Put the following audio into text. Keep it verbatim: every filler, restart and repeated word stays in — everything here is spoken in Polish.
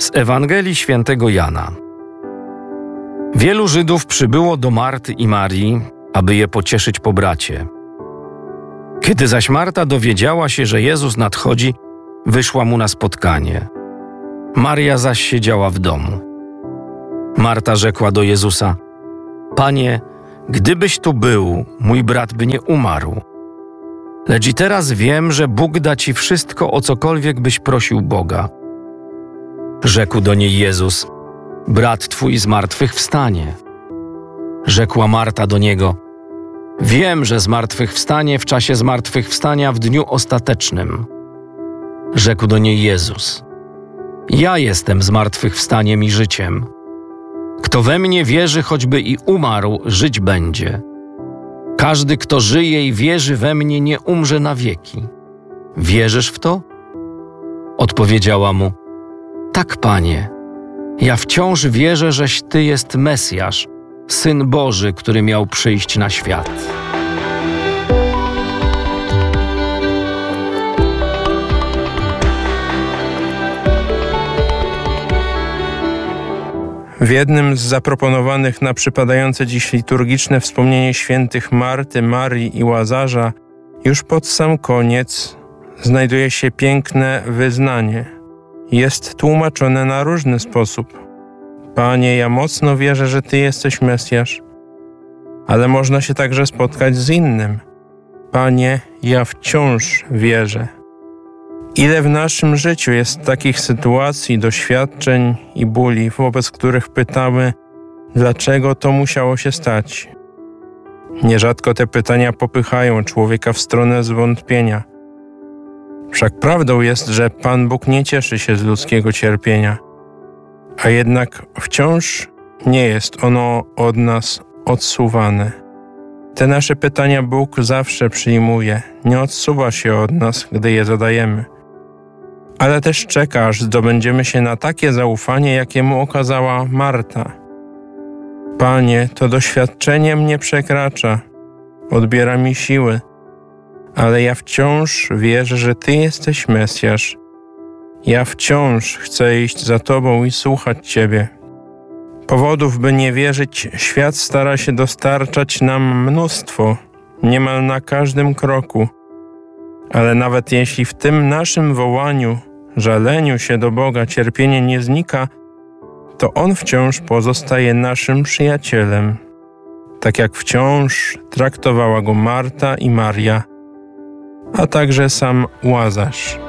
Z Ewangelii Świętego Jana. Wielu Żydów przybyło do Marty i Marii, aby je pocieszyć po bracie. Kiedy zaś Marta dowiedziała się, że Jezus nadchodzi, wyszła mu na spotkanie. Maria zaś siedziała w domu. Marta rzekła do Jezusa: Panie, gdybyś tu był, mój brat by nie umarł. Lecz i teraz wiem, że Bóg da ci wszystko, o cokolwiek byś prosił Boga. Rzekł do niej Jezus: Brat twój zmartwychwstanie. Rzekła Marta do Niego: Wiem, że zmartwychwstanie w czasie zmartwychwstania w dniu ostatecznym. Rzekł do niej Jezus: Ja jestem zmartwychwstaniem i życiem. Kto we mnie wierzy, choćby i umarł, żyć będzie. Każdy, kto żyje i wierzy we mnie, nie umrze na wieki. Wierzysz w to? Odpowiedziała mu: Tak, Panie. Ja wciąż wierzę, żeś Ty jest Mesjasz, Syn Boży, który miał przyjść na świat. W jednym z zaproponowanych na przypadające dziś liturgiczne wspomnienie świętych Marty, Marii i Łazarza już pod sam koniec znajduje się piękne wyznanie. Jest tłumaczone na różny sposób. Panie, ja mocno wierzę, że Ty jesteś Mesjasz. Ale można się także spotkać z innym. Panie, ja wciąż wierzę. Ile w naszym życiu jest takich sytuacji, doświadczeń i bóli, wobec których pytamy, dlaczego to musiało się stać? Nierzadko te pytania popychają człowieka w stronę zwątpienia. Wszak prawdą jest, że Pan Bóg nie cieszy się z ludzkiego cierpienia, a jednak wciąż nie jest ono od nas odsuwane. Te nasze pytania Bóg zawsze przyjmuje, nie odsuwa się od nas, gdy je zadajemy. Ale też czeka, aż zdobędziemy się na takie zaufanie, jakie mu okazała Marta. Panie, to doświadczenie mnie przekracza, odbiera mi siły, ale ja wciąż wierzę, że Ty jesteś Mesjasz. Ja wciąż chcę iść za Tobą i słuchać Ciebie. Powodów, by nie wierzyć, świat stara się dostarczać nam mnóstwo, niemal na każdym kroku. Ale nawet jeśli w tym naszym wołaniu, żaleniu się do Boga cierpienie nie znika, to On wciąż pozostaje naszym przyjacielem, tak jak wciąż traktowała go Marta i Maria, a także sam Łazarz.